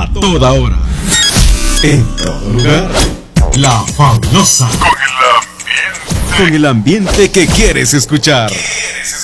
toda hora. En todo lugar. La Fabulosa. Con el ambiente que quieres escuchar.